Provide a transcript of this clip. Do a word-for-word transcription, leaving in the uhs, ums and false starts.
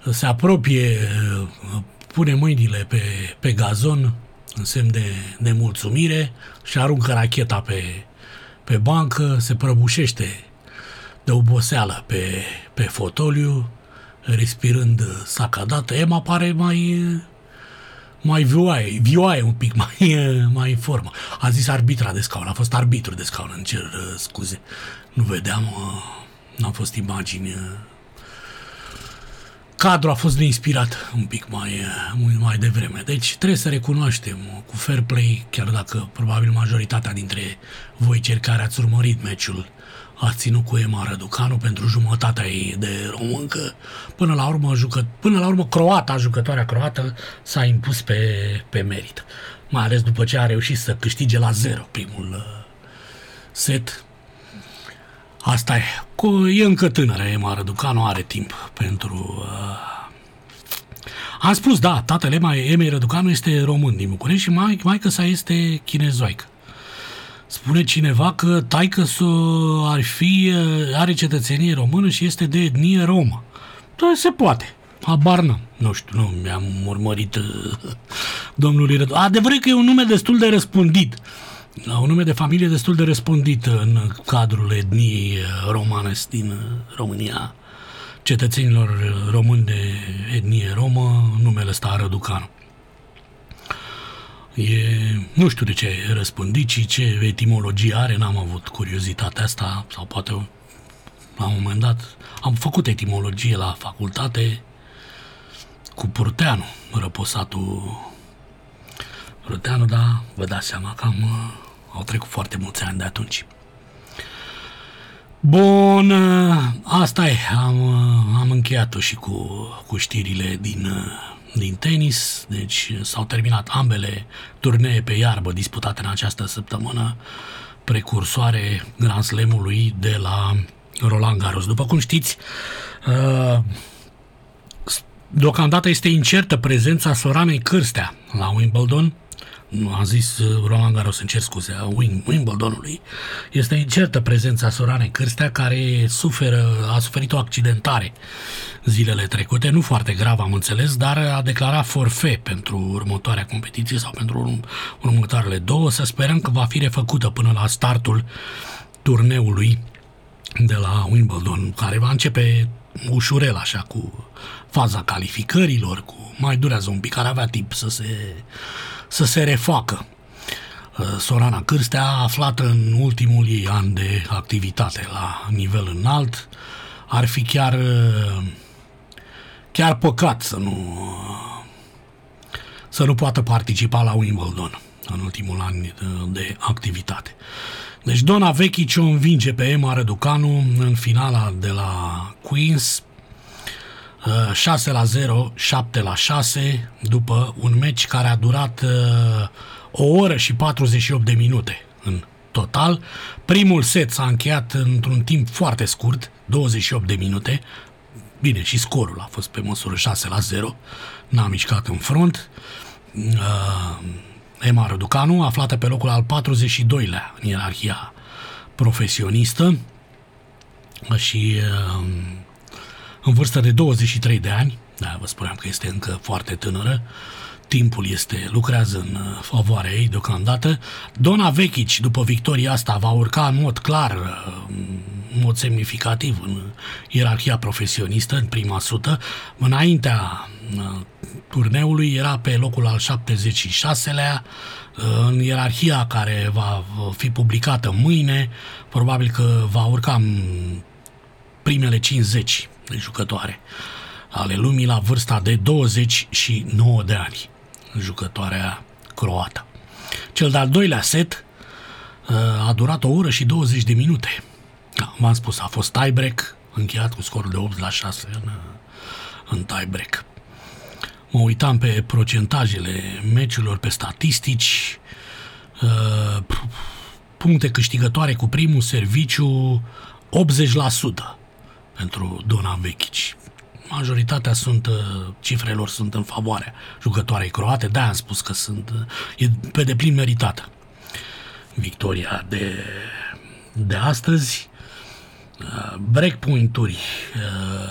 se apropie, pune mâinile pe, pe gazon în semn de, de mulțumire și aruncă racheta pe, pe bancă, se prăbușește de oboseală pe, pe fotoliu, respirând sacadată. Emma pare mai mai vioaie, vioaie un pic, mai, mai în formă. A zis arbitra de scaun, a fost arbitru de scaun, îmi cer scuze. Nu vedeam, n-au fost imagini. Cadrul a fost neinspirat un pic mai, mai devreme. Deci trebuie să recunoaștem cu fair play, chiar dacă probabil majoritatea dintre voi, cei care ați urmărit meciul, ați ținut cu Emma Răducanu pentru jumătatea ei de româncă. Până la urmă, jucă, până la urmă croata, jucătoarea croată, s-a impus pe, pe merit. Mai ales după ce a reușit să câștige la zero primul set. Asta e. Cu, e încă tânără Emma Răducanu, are timp pentru... Uh... Am spus, da, tatăl Emei Răducanu este român din București și maică sa este chinezoaică. Spune cineva că taică-su ar fi, are cetățenie română și este de etnie romă. Da, se poate. Habar n-am. Nu știu, nu mi-am urmărit uh, domnului Răducanu. Adevărat că e un nume destul de răspândit. Un nume de familie destul de răspândit în cadrul etniei romane din România. Cetățenilor români de etnie romă, numele ăsta Răducanu. E, nu știu de ce e răspândit și ce etimologie are, n-am avut curiozitatea asta, sau poate la un moment dat am făcut etimologie la facultate cu Purteanu, răposatul Purteanu, dar vă dați seama că am, au trecut foarte mulți ani de atunci. Bun, asta e, am, am încheiat-o și cu, cu știrile din... din tenis, deci s-au terminat ambele turnee pe iarbă disputate în această săptămână, precursoare Grand Slam-ului de la Roland Garros. După cum știți, deocamdată este incertă prezența Soranei Cârstea la Wimbledon. Am zis Roland Garros, îmi cer scuze, a Wimbledonului. Este incertă prezența Soranei Cârstea, care suferă, a suferit o accidentare zilele trecute, nu foarte grav am înțeles, dar a declarat forfait pentru următoarea competiție sau pentru următoarele două. Să sperăm că va fi refăcută până la startul turneului de la Wimbledon, care va începe ușurel așa cu faza calificărilor, cu mai durează un pic, care avea timp să se să se refacă. Sorana Cârstea, aflată în ultimul ei an de activitate la nivel înalt, ar fi chiar chiar păcat să nu să nu poată participa la Wimbledon în ultimul an de, de activitate. Deci Dona Vekic o învinge pe Emma Răducanu în finala de la Queens șase la zero, șapte la șase, după un meci care a durat uh, o oră și patruzeci și opt de minute în total. Primul set s-a încheiat într-un timp foarte scurt, douăzeci și opt de minute. Bine, și scorul a fost pe măsură șase la zero, n-a mișcat în front. Uh, Emma Răducanu, aflată pe locul al patruzeci și doilea în ierarhia profesionistă și... Uh, în vârstă de douăzeci și trei de ani, da, vă spuneam că este încă foarte tânără, timpul este, lucrează în favoarea ei deocamdată. Dona Vekic, după victoria asta, va urca în mod clar, în mod semnificativ în ierarhia profesionistă, în prima sută. Înaintea turneului era pe locul al șaptezeci și șaselea, în ierarhia care va fi publicată mâine, probabil că va urca în primele cincizeci de jucătoare ale lumii la vârsta de douăzeci și nouă de ani, jucătoarea croată. Cel de-al doilea set a durat o oră și douăzeci de minute. Da, v-am spus, a fost tie-break, încheiat cu scorul de opt la șase în, în tie-break. Mă uitam pe procentajele meciurilor, pe statistici, puncte câștigătoare cu primul serviciu, optzeci la sută pentru Dona Vekic. Majoritatea sunt, cifrelor sunt în favoarea jucătoarei croate, de-aia am spus că sunt, e pe deplin meritată victoria de, de astăzi. Breakpoint-uri